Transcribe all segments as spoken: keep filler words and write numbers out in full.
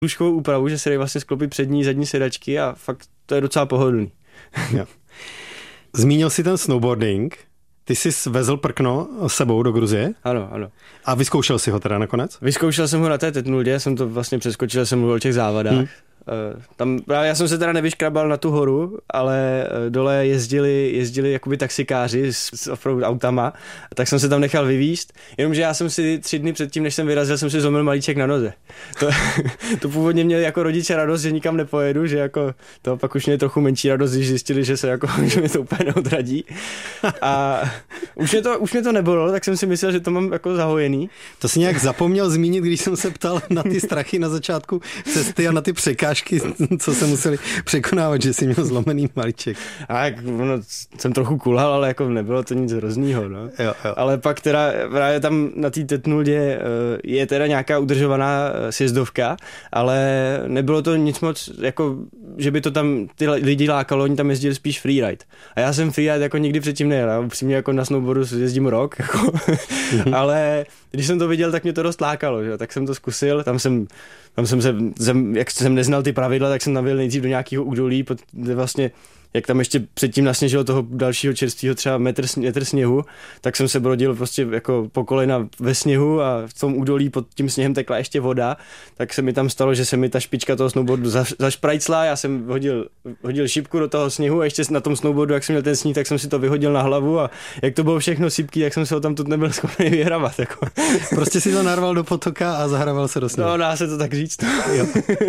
lůžkovou úpravu, že se dají vlastně sklopit přední, zadní sedačky a fakt to je docela pohodlný. Jo. Zmínil jsi ten snowboarding. Ty jsi vezl prkno s sebou do Gruzie? Ano, ano. A vyzkoušel jsi ho teda nakonec? Vyzkoušel jsem ho na té tetnuldě, jsem to vlastně přeskočil, jsem mluvil o těch závadách. Hmm. Tam, já jsem se teda nevyškrabal na tu horu, ale dole jezdili, jezdili jakoby taxikáři s, s opravdu autama, tak jsem se tam nechal vyvízt, jenomže já jsem si tři dny předtím, než jsem vyrazil, jsem si zlomil malíček na noze. To, to původně měli jako rodiče radost, že nikam nepojedu, že jako to pak už měli trochu menší radost, když zjistili, že se jako, že mě to úplně neodradí. A už mě to, už mě to nebolelo, tak jsem si myslel, že to mám jako zahojený. To si nějak zapomněl zmínit, když jsem se ptal na ty strachy na začátku cesty a na ty překážky, co se museli překonávat, že jsi měl zlomený malíček. A jak, no, jsem trochu kulhal, ale jako nebylo to nic hroznýho, no. Jo, jo. Ale pak teda právě tam na té tetnuldě je teda nějaká udržovaná sjezdovka, ale nebylo to nic moc, jako, že by to tam ty lidi lákalo, oni tam jezdili spíš freeride. A já jsem freeride jako nikdy předtím nejel, já upřímně jako na snowboardu jezdím rok, jako, mm-hmm. ale když jsem to viděl, tak mě to dost lákalo, že? Tak jsem to zkusil, tam jsem Tam jsem se, jsem, jak jsem neznal ty pravidla, tak jsem tam byl nejdřív do nějakého údolí, kde vlastně, jak tam ještě předtím nasněžilo toho dalšího čerstvého třeba metr, metr sněhu, tak jsem se brodil prostě jako po kolena ve sněhu a v tom údolí pod tím sněhem tekla ještě voda, tak se mi tam stalo, že se mi ta špička toho snowboardu zašprajcla, já jsem hodil, hodil šipku do toho sněhu a ještě na tom snowboardu, jak jsem měl ten sníh, tak jsem si to vyhodil na hlavu a jak to bylo všechno sypký, jak jsem se ho tam tu nebyl schopný vyhrabat. Jako. Prostě si to narval do potoka a zahraval se do sněhu. No, dá se to tak říct. Jo.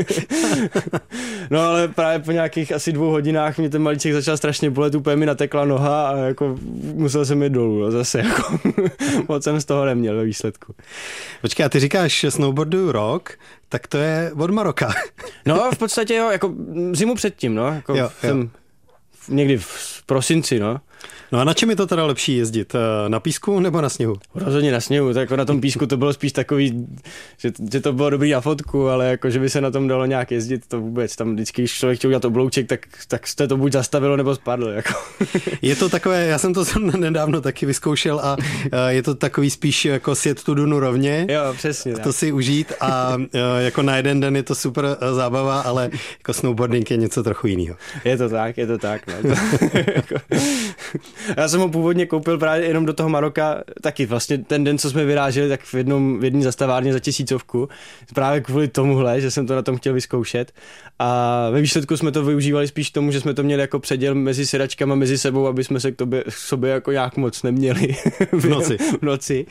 No ale právě po nějakých asi dvou hodinách mě ten malíček začal strašně bolet, úplně mi natekla noha a jako musel jsem jít dolů, no, zase jako moc jsem z toho neměl ve výsledku. Počkej, a ty říkáš snowboarduju rok, tak to je od Maroka. No v podstatě jo, jako zimu předtím, no, jako jo, jsem jo. někdy v prosinci, no. No a na čem je to teda lepší jezdit? Na písku nebo na sněhu? Rozhodně na sněhu, tak jako na tom písku to bylo spíš takový, že, že to bylo dobrý na fotku, ale jako, že by se na tom dalo nějak jezdit, to vůbec. Tam vždycky, když člověk chtěl udělat oblouček, tak, tak jste to buď zastavilo, nebo spadlo. Jako. Je to takové, já jsem to nedávno taky vyzkoušel a je to takový spíš jako sjet tu dunu rovně. Jo, přesně. To si užít a jako na jeden den je to super zábava, ale jako snowboarding je něco trochu jiného. Je to tak, je to tak. No. To, já jsem ho původně koupil právě jenom do toho Maroka, taky vlastně ten den, co jsme vyráželi, tak v jednom v jedné zastavárně za tisícovku, právě kvůli tomuhle, že jsem to na tom chtěl vyzkoušet. A ve výsledku jsme to využívali spíš tomu, že jsme to měli jako předěl mezi sedačkama, mezi sebou, aby jsme se k, tobě, k sobě jako nějak moc neměli. V noci. v noci.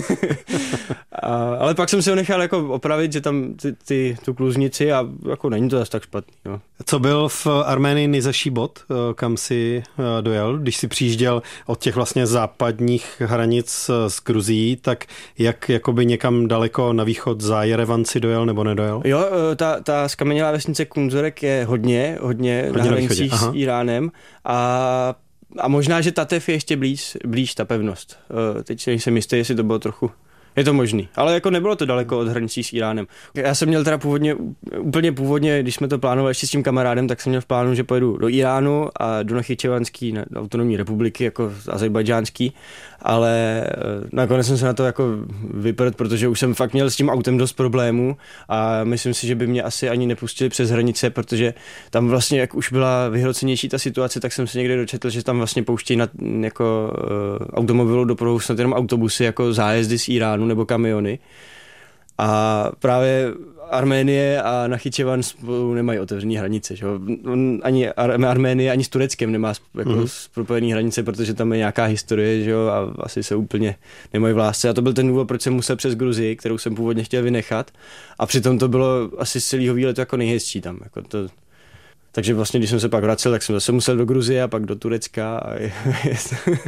A, ale pak jsem si ho nechal jako opravit, že tam ty, ty, tu kluznici a jako není to zase tak špatný. No. Co byl v Arménii nejzaší bod, kam si dojel, když si přijížděl od těch vlastně západních hranic z Gruzií, tak jak jakoby někam daleko na východ za Jerevan si dojel nebo nedojel? Jo, ta, ta skamenělá vesnice Kunzorek je hodně, hodně, hodně na hranicích s Iránem a, a možná, že Tatev je ještě blíž, blíž ta pevnost. Teď nejsem jistý, jestli to bylo trochu. Je to možný, ale jako nebylo to daleko od hranicí s Iránem. Já jsem měl teda původně, úplně původně, když jsme to plánovali ještě s tím kamarádem, tak jsem měl v plánu, že pojedu do Iránu a do Nachyčevanské autonomní republiky, jako azerbajdžánský, ale nakonec jsem se na to jako vyprt, protože už jsem fakt měl s tím autem dost problémů a myslím si, že by mě asi ani nepustili přes hranice, protože tam vlastně, jak už byla vyhrocenější ta situace, tak jsem se někde dočetl, že tam vlastně pouštějí na jako uh, automobilu dopravu snad jenom autobusy jako zájezdy z Iránu nebo kamiony. A právě Arménie a Nachyčevan spolu nemají otevřené hranice. Že? Ani Ar- Arménie ani s Tureckem nemá jako mm-hmm. propojené hranice, protože tam je nějaká historie, že jo, a asi se úplně nemají v lásce. A to byl ten důvod, proč jsem musel přes Gruzii, kterou jsem původně chtěl vynechat. A přitom to bylo asi z celého výletu jako nejhezčí tam. Jako to, takže vlastně, když jsem se pak vracel, tak jsem zase musel do Gruzie a pak do Turecka. A je, je,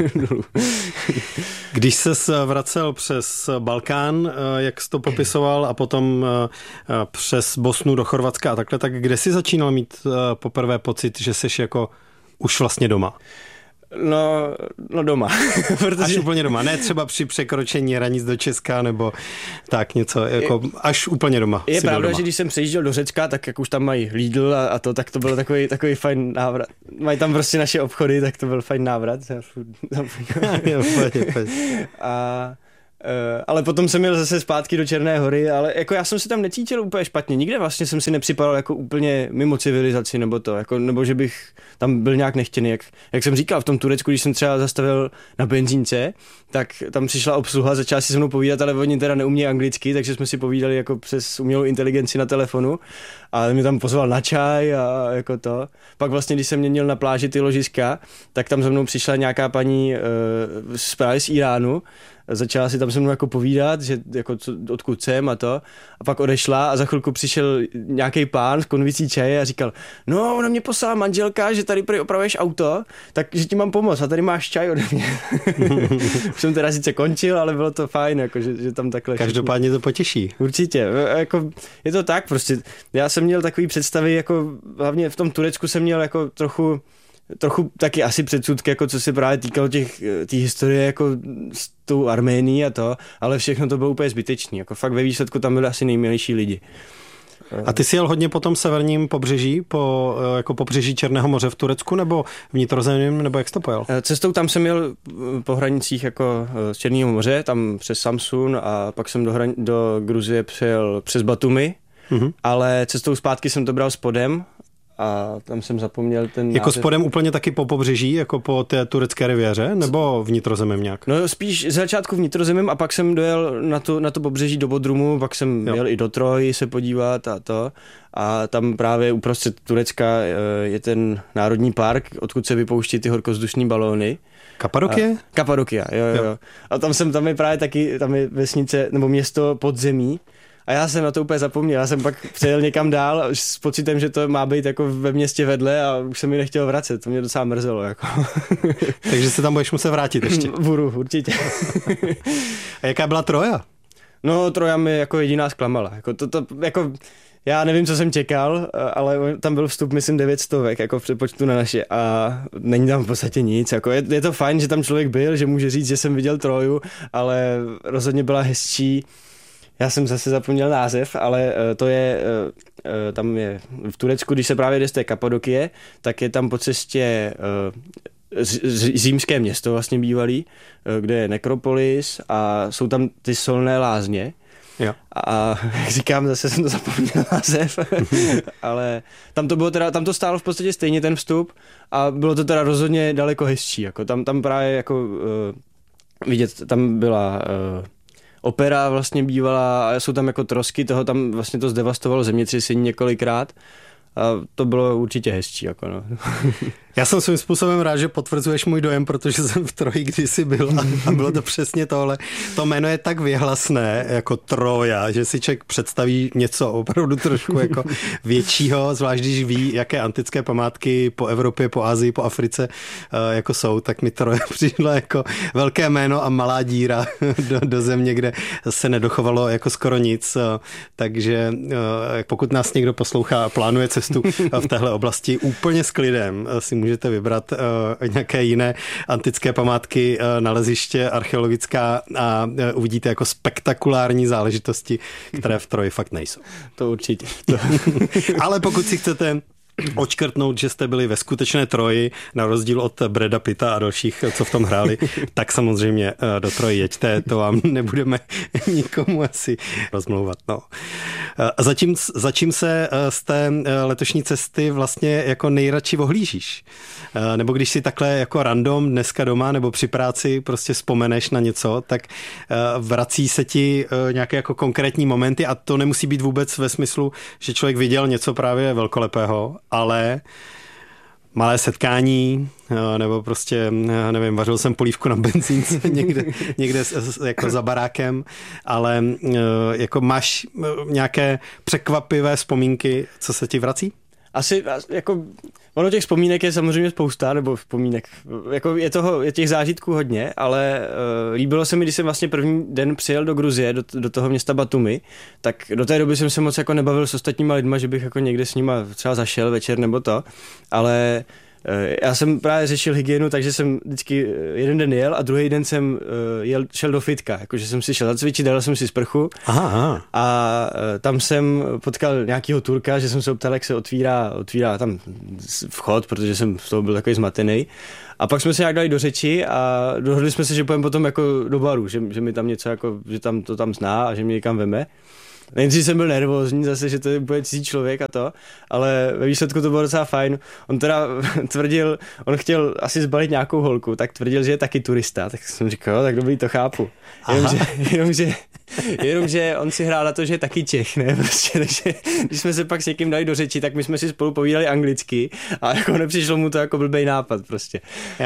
když ses vracel přes Balkán, jak jsi to popisoval, a potom přes Bosnu do Chorvatska a takhle, tak kde jsi začínal mít poprvé pocit, že jsi jako už vlastně doma? No, no doma. Protože... Až úplně doma, ne třeba při překročení hranic do Česka nebo tak něco, jako je, až úplně doma. Je pravda, že když jsem přejížděl do Řecka, tak jak už tam mají Lidl a, a to, tak to byl takový, takový fajn návrat. Mají tam prostě naše obchody, tak to byl fajn návrat. a Uh, ale potom jsem jel zase zpátky do Černé Hory, ale jako já jsem se tam necítil úplně špatně, nikde vlastně jsem si nepřipadal jako úplně mimo civilizaci nebo to, jako, nebo že bych tam byl nějak nechtěný, jak, jak jsem říkal, v tom Turecku, když jsem třeba zastavil na benzínce, tak tam přišla obsluha, začala si se mnou povídat, ale oni teda neumějí anglicky, takže jsme si povídali jako přes umělou inteligenci na telefonu a mě tam pozval na čaj a jako to. Pak vlastně, když jsem měnil na pláži ty ložiska, tak tam za mnou přišla nějaká paní uh, právě z Iránu, začala si tam se mnou jako povídat, že jako co, odkud jsem a to. A pak odešla a za chvilku přišel nějaký pán s konvicí čaje a říkal, no, ona mě poslala manželka, že tady prý opravuješ auto, takže ti mám pomoct a tady máš čaj ode mě. Už jsem teda sice končil, ale bylo to fajn, jako, že, že tam takhle... Každopádně to potěší. Určitě. Jako, je to tak prostě. Já jsem měl takový představy, jako hlavně v tom Turecku jsem měl jako trochu trochu taky asi předsudky, jako co se právě týkalo těch, té historie jako s tou Arménií a to, ale všechno to bylo úplně zbytečný. Jako fakt ve výsledku tam byli asi nejmilejší lidi. A ty jsi jel hodně po tom severním pobřeží, po jako pobřeží Černého moře v Turecku, nebo vnitrozemím, nebo jak jsi to pojel? Cestou tam jsem jel po hranicích jako z Černého moře, tam přes Samsun a pak jsem do, hran- do Gruzie přejel přes Batumi, mm-hmm. ale cestou zpátky jsem to bral spodem, a tam jsem zapomněl ten Jako název. Spodem úplně taky po pobřeží, jako po té turecké riviéře, nebo vnitrozemím nějak? No spíš z začátku vnitrozemím a pak jsem dojel na to, na to pobřeží do Bodrumu, pak jsem jo. jel i do Troji se podívat a to. A tam právě uprostřed Turecka je ten národní park, odkud se vypouští ty horkozdušní balóny. Kapadokie? Kapadokia, jo, jo, jo. A tam jsem, tam je právě taky, tam je vesnice, nebo město podzemí. A já jsem na to úplně zapomněl, já jsem pak přejel někam dál s pocitem, že to má být jako ve městě vedle a už jsem mi nechtěl vracet, to mě docela mrzelo. Jako. Takže se tam budeš muset vrátit ještě. Budu, určitě. A jaká byla Troja? No Troja mi jako jediná zklamala. Jako to, to, jako, já nevím, co jsem čekal, ale tam byl vstup, myslím, devět stovek, jako v přepočtu na naše a není tam v podstatě nic. Jako je, je to fajn, že tam člověk byl, že může říct, že jsem viděl Troju, ale rozhodně byla hezčí. Já jsem zase zapomněl název, ale to je, tam je v Turecku, když se právě jde z té Kapadokie, tak je tam po cestě římské město vlastně bývalý, kde je nekropolis a jsou tam ty solné lázně. Jo. A jak říkám, zase jsem to zapomněl název, ale tam to bylo teda, tam to stálo v podstatě stejně ten vstup a bylo to teda rozhodně daleko hezčí, jako tam, tam právě jako uh, vidět, tam byla uh, opera vlastně bývala a jsou tam jako trosky, toho tam vlastně to zdevastovalo zemětřesení několikrát a to bylo určitě hezčí. Jako no. Já jsem svým způsobem rád, že potvrzuješ můj dojem, protože jsem v Troji kdysi byl a bylo to přesně tohle. To jméno je tak vyhlasné jako Troja, že si člověk představí něco opravdu trošku jako většího, zvlášť když ví, jaké antické památky po Evropě, po Asii, po Africe jako jsou, tak mi Troja přišlo jako velké jméno a malá díra do, do země, kde se nedochovalo jako skoro nic. Takže pokud nás někdo poslouchá a plánuje cestu v téhle oblasti úplně s klidem, si můžete vybrat uh, nějaké jiné antické památky, uh, naleziště archeologická a uh, uvidíte jako spektakulární záležitosti, které v Troji fakt nejsou. To určitě. Ale pokud si chcete odškrtnout, že jste byli ve skutečné Troji, na rozdíl od Brada Pitta a dalších, co v tom hráli, tak samozřejmě do Troji jeďte, to vám nebudeme nikomu asi rozmlouvat. No. Zatím, začím se z té letošní cesty vlastně jako nejradši ohlížíš? Nebo když si takhle jako random dneska doma nebo při práci prostě vzpomeneš na něco, tak vrací se ti nějaké jako konkrétní momenty a to nemusí být vůbec ve smyslu, že člověk viděl něco právě velkolepého, ale malé setkání, nebo prostě, nevím, vařil jsem polívku na benzínce někde, někde jako za barákem, ale jako máš nějaké překvapivé vzpomínky, co se ti vrací? Asi jako, ono těch vzpomínek je samozřejmě spousta, nebo vzpomínek, jako je toho, je těch zážitků hodně, ale uh, líbilo se mi, když jsem vlastně první den přijel do Gruzie, do, do toho města Batumi, tak do té doby jsem se moc jako nebavil s ostatníma lidma, že bych jako někde s nima třeba zašel večer nebo to, ale Já jsem právě řešil hygienu, takže jsem vždycky jeden den jel a druhý den jsem jel, šel do fitka, jakože jsem si šel zacvičit, dal jsem si sprchu aha, aha. a tam jsem potkal nějakýho Turka, že jsem se optal, jak se otvírá, otvírá tam vchod, protože jsem z toho byl takový zmatený. A pak jsme se nějak dali do řeči a dohodli jsme se, že půjdeme potom jako do baru, že, že mi tam něco jako, že tam to tam zná a že mě někam veme. Nejdřív jsem byl nervózní zase, že to bude cizí člověk a to, ale ve výsledku to bylo docela fajn. On teda tvrdil, on chtěl asi zbalit nějakou holku, tak tvrdil, že je taky turista, tak jsem říkal, jo, tak dobrý, to chápu. Jenomže, jenomže, jenomže on si hrál na to, že je taky Čech, ne, prostě, takže když jsme se pak s někým dali do řeči, tak my jsme si spolu povídali anglicky a jako nepřišlo mu to jako blbej nápad prostě.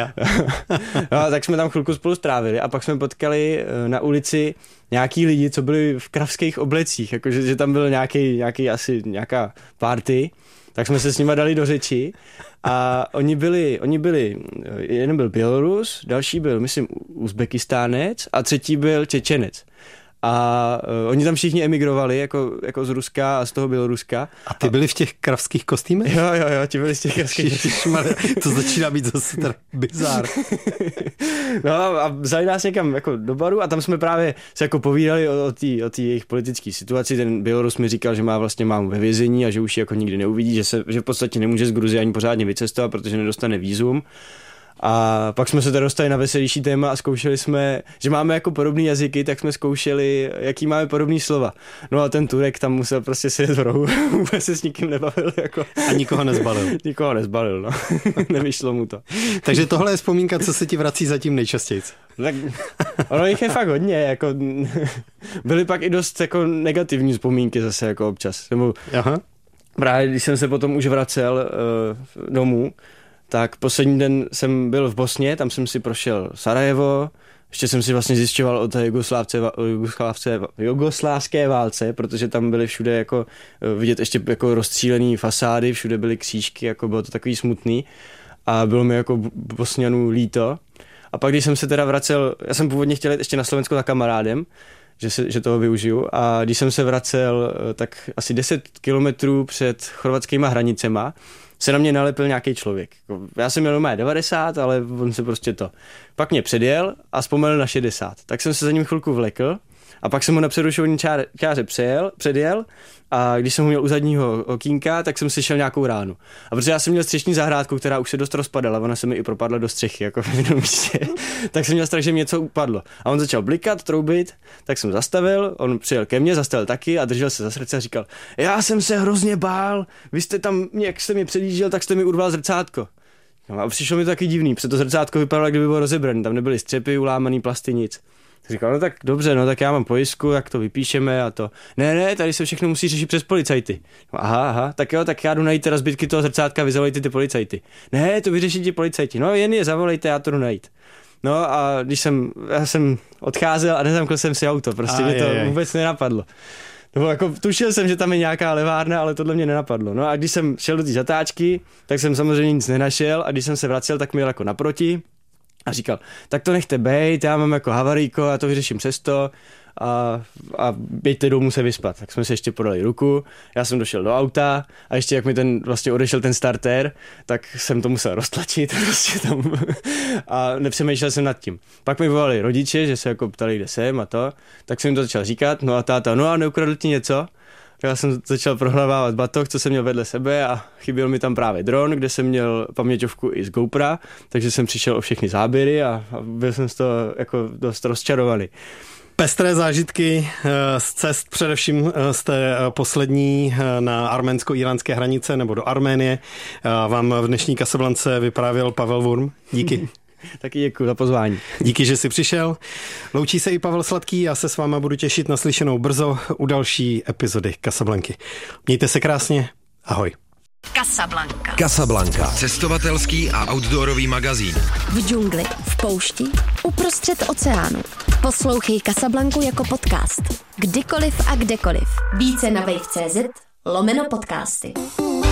No, tak jsme tam chvilku spolu strávili a pak jsme potkali na ulici nějaký lidi, co byli v kravských oblecích, jakože že tam byl nějaký, nějaký asi nějaká party, tak jsme se s nima dali do řeči a oni byli, oni byli, jeden byl Bělorus, další byl, myslím, Uzbekistánec a třetí byl Čečenec. A uh, oni tam všichni emigrovali, jako, jako z Ruska a z toho Běloruska. A ty byli v těch kravských kostýmech? Jo, jo, jo, ti byli z těch kravských kostýmech. To začíná být zase teda bizár. No a vzali nás někam jako do baru a tam jsme právě se jako povídali o, o té o jejich politické situaci. Ten Bělorus mi říkal, že má vlastně mámu ve vězení a že už ji jako nikdy neuvidí, že, se, že v podstatě nemůže z Gruzie ani pořádně vycestovat, protože nedostane vízum. A pak jsme se teda dostali na veselější téma a zkoušeli jsme, že máme jako podobný jazyky, tak jsme zkoušeli, jaký máme podobný slova. No a ten Turek tam musel prostě sedět v rohu, vůbec se s nikým nebavil. Jako. A nikoho nezbalil. Nikoho nezbalil, no. Nevyšlo mu to. Takže tohle je vzpomínka, co se ti vrací zatím nejčastěji. Tak ono jich je fakt hodně, jako byly pak i dost jako negativní vzpomínky zase jako občas. Nebo aha. Právě když jsem se potom už vracel uh, domů, tak poslední den jsem byl v Bosně, tam jsem si prošel Sarajevo, ještě jsem si vlastně zjišťoval o té jugoslávce, jugoslávce, jugoslávské válce, protože tam byly všude jako vidět ještě jako rozstřílený fasády, všude byly křížky, jako bylo to takový smutný a bylo mi jako Bosňanů líto. A pak když jsem se teda vracel, já jsem původně chtěl jít ještě na Slovensko za kamarádem, že, se, že toho využiju a když jsem se vracel tak asi deset kilometrů před chorvatskýma hranicema, se na mě nalepil nějaký člověk. Já jsem měl normálně devadesát, ale on se prostě to. Pak mě předjel a zpomenul na šedesát. Tak jsem se za ním chvilku vlekl a pak jsem ho na přerušování čáře, čáře přejel, předjel a když jsem ho měl u zadního okýnka, tak jsem slyšel nějakou ránu. A protože já jsem měl střešní zahrádku, která už se dost rozpadala, ona se mi i propadla do střechy, jako v jednom místě, tak jsem měl strach, že mi něco upadlo. A on začal blikat, troubit, tak jsem zastavil, on přijel ke mně, zastavil taky a držel se za srdce a říkal, já jsem se hrozně bál, vy jste tam, jak jste mě předjížděl, tak jste mi urval zrcátko. A přišlo mi to taky divný, protože to zrcátko vypadalo, kdyby bylo rozebrané, tam nebyly střepy, ulámaný plasty, nic. Tak říkal, no tak dobře, no tak já mám pojistku, jak to vypíšeme a to. Ne, ne, tady se všechno musí řešit přes policajty. Aha, aha, tak jo, tak já jdu najít teda zbytky toho zrcátka, vy zavolejte ty policajty. Ne, to vyřeší ti policajti. No jen je zavolejte, já to jdu najít. No a když jsem, já jsem odcházel a nezamkl jsem si auto, prostě a mě to je, je. vůbec nenapadlo. Nebo jako tušil jsem, že tam je nějaká levárna, ale tohle mě nenapadlo. No a když jsem šel do té zatáčky, tak jsem samozřejmě nic nenašel a když jsem se vracel, tak mi jel jako naproti. A říkal, tak to nechte bejt, já mám jako havarijko, já to vyřeším přesto a, a běžte domů se vyspat. Tak jsme se ještě podali ruku, já jsem došel do auta a ještě jak mi ten vlastně odešel ten starter, tak jsem to musel roztlačit prostě tam a nepřemýšlel jsem nad tím. Pak mi volali rodiče, že se jako ptali, kde jsem a to, tak jsem jim to začal říkat, no a táta, no a neukradl ti něco? Já jsem začal prohlavávat batoh, co jsem měl vedle sebe a chyběl mi tam právě dron, kde jsem měl paměťovku i z GoPro, takže jsem přišel o všechny záběry a, a byl jsem z toho jako dost rozčarovaný. Pestré zážitky z cest, především z té poslední na arménsko-iránské hranice nebo do Arménie. Vám v dnešní Casablance vyprávěl Pavel Wurm. Díky. Taky děkuji za pozvání. Díky, že jsi přišel. Loučí se i Pavel Sladký, já se s váma budu těšit na slyšenou brzo u další epizody Casablanky. Mějte se krásně, ahoj. Casablanca. Casablanca. Cestovatelský a outdoorový magazín. V džungli, v poušti, uprostřed oceánu. Poslouchej Casablanku jako podcast. Kdykoliv a kdekoliv. Více na wave tečka cé zet lomeno podcasty.